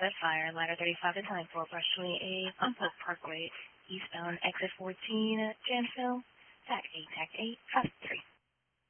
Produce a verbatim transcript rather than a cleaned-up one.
that fire. Ladder thirty-five to twenty-four, brush twenty-eight on Polk Parkway, eastbound exit fourteen, Janesville, T A C eight, T A C eight, traffic.